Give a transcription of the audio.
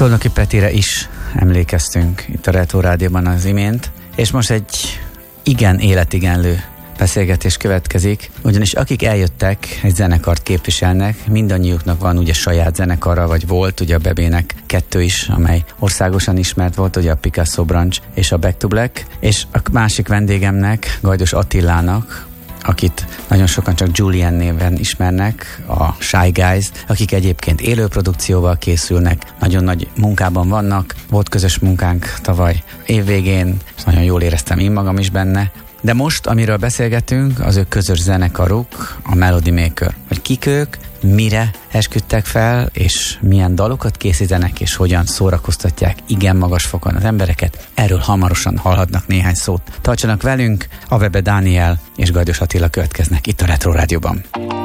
Szolnoki Petire is emlékeztünk itt a Retro Rádióban az imént, és most egy igen életigenlő beszélgetés következik, ugyanis akik eljöttek, egy zenekart képviselnek, mindannyiuknak van ugye saját zenekara, vagy volt, ugye a Bebének 2 is, amely országosan ismert volt, ugye a Picasso Branch és a Back to Black, és a másik vendégemnek, Gajdos Attilának, akit nagyon sokan csak Julian néven ismernek, a Shy Guys, akik egyébként élőprodukcióval készülnek, nagyon nagy munkában vannak, volt közös munkánk tavaly évvégén, és nagyon jól éreztem én magam is benne. De most, amiről beszélgetünk, az ő közös zenekaruk, a Melody Maker. Hogy kik ők, mire esküdtek fel, és milyen dalokat készítenek, és hogyan szórakoztatják igen magas fokon az embereket. Erről hamarosan hallhatnak néhány szót. Tartsanak velünk, Avebe Dániel és Gajdos Attila következnek itt a Retro Rádióban.